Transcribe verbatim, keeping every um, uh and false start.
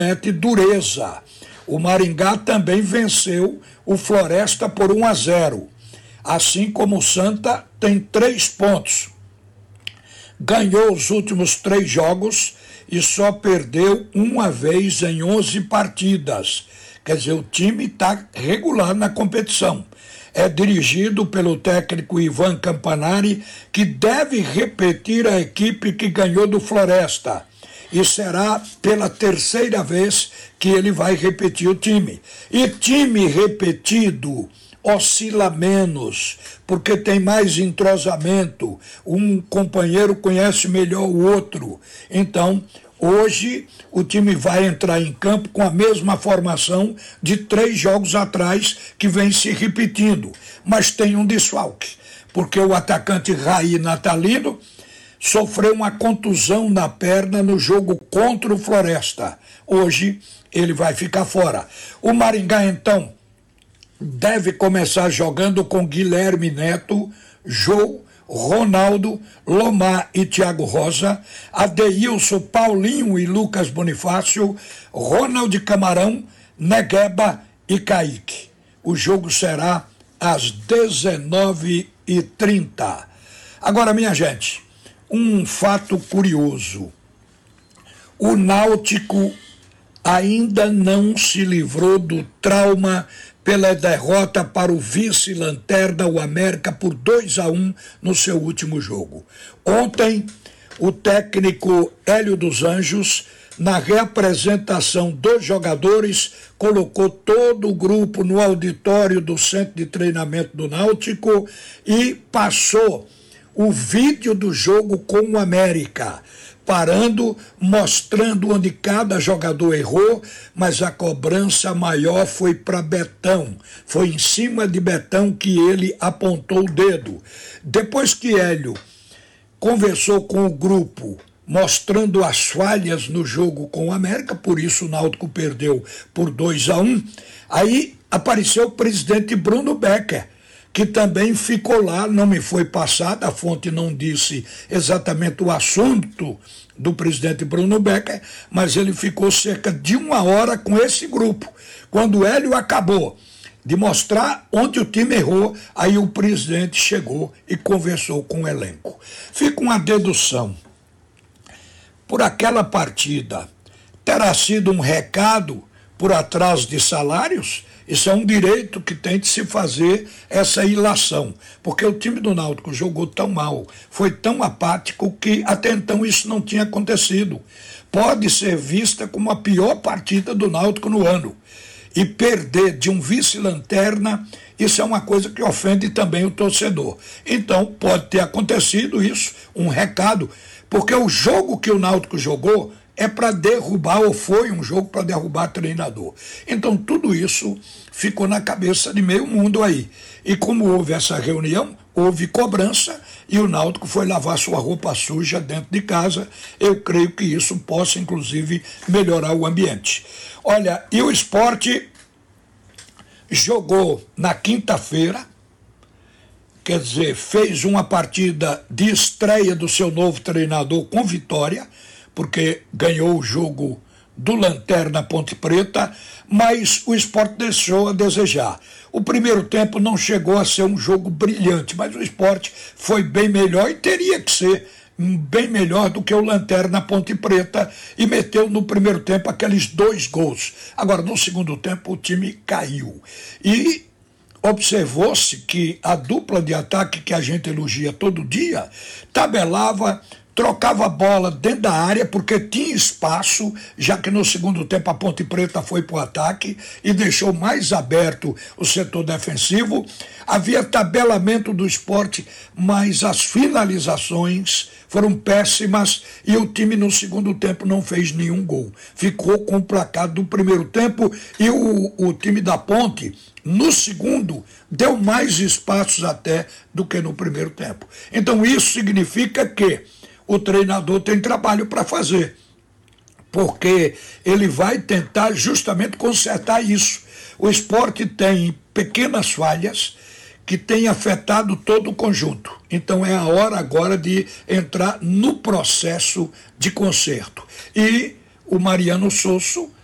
promete dureza. O Maringá também venceu o Floresta por um a zero. Assim como o Santa tem três pontos. Ganhou os últimos três jogos e só perdeu uma vez em onze partidas. Quer dizer, o time está regular na competição. É dirigido pelo técnico Ivan Campanari, que deve repetir a equipe que ganhou do Floresta. E será pela terceira vez que ele vai repetir o time. E time repetido oscila menos, porque tem mais entrosamento. Um companheiro conhece melhor o outro. Então, hoje, o time vai entrar em campo com a mesma formação de três jogos atrás, que vem se repetindo. Mas tem um desfalque, porque o atacante Raí Natalino sofreu uma contusão na perna no jogo contra o Floresta. Hoje, ele vai ficar fora. O Maringá, então, deve começar jogando com Guilherme Neto, Jô, Ronaldo, Lomar e Thiago Rosa, Adeilson, Paulinho e Lucas Bonifácio, Ronald Camarão, Negueba e Kaique. O jogo será às dezenove e trinta. Agora, minha gente, um fato curioso. O Náutico ainda não se livrou do trauma pela derrota para o vice-lanterna, o América, por dois a um no seu último jogo. Ontem, o técnico Hélio dos Anjos, na reapresentação dos jogadores, colocou todo o grupo no auditório do Centro de Treinamento do Náutico e passou o vídeo do jogo com o América, parando, mostrando onde cada jogador errou, mas a cobrança maior foi para Betão. Foi em cima de Betão que ele apontou o dedo. Depois que Hélio conversou com o grupo, mostrando as falhas no jogo com o América, por isso o Náutico perdeu por dois a um, aí apareceu o presidente Bruno Becker, que também ficou lá, não me foi passada, a fonte não disse exatamente o assunto do presidente Bruno Becker, mas ele ficou cerca de uma hora com esse grupo. Quando o Hélio acabou de mostrar onde o time errou, aí o presidente chegou e conversou com o elenco. Fica uma dedução. Por aquela partida, terá sido um recado por atraso de salários? Isso é um direito que tem de se fazer essa ilação, porque o time do Náutico jogou tão mal, foi tão apático que até então isso não tinha acontecido. Pode ser vista como a pior partida do Náutico no ano. E perder de um vice-lanterna, isso é uma coisa que ofende também o torcedor. Então pode ter acontecido isso, um recado, porque o jogo que o Náutico jogou é para derrubar, ou foi um jogo para derrubar treinador. Então tudo isso ficou na cabeça de meio mundo aí. E como houve essa reunião, houve cobrança e o Náutico foi lavar sua roupa suja dentro de casa. Eu creio que isso possa, inclusive, melhorar o ambiente. Olha, e o Sport jogou na quinta-feira, quer dizer, fez uma partida de estreia do seu novo treinador com vitória, porque ganhou o jogo do Lanterna Ponte Preta, mas o Sport deixou a desejar. O primeiro tempo não chegou a ser um jogo brilhante, mas o Sport foi bem melhor e teria que ser bem melhor do que o Lanterna Ponte Preta e meteu no primeiro tempo aqueles dois gols. Agora, no segundo tempo, o time caiu. E observou-se que a dupla de ataque que a gente elogia todo dia tabelava, trocava a bola dentro da área porque tinha espaço, já que no segundo tempo a Ponte Preta foi para o ataque e deixou mais aberto o setor defensivo. Havia tabelamento do Sport, mas as finalizações foram péssimas e o time no segundo tempo não fez nenhum gol. Ficou com o placar do primeiro tempo e o, o time da Ponte, no segundo, deu mais espaços até do que no primeiro tempo. Então isso significa que o treinador tem trabalho para fazer, porque ele vai tentar justamente consertar isso. O Sport tem pequenas falhas que têm afetado todo o conjunto. Então é a hora agora de entrar no processo de conserto. E o Mariano Sosso